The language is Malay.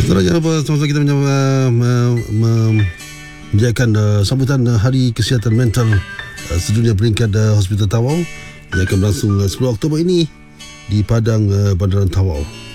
Setelah jangan lupa sama-sama kita menjayakan sambutan Hari Kesihatan Mental sedunia peringkat Hospital Tawau yang akan berlangsung 10 Oktober ini di Padang Bandaran Tawau.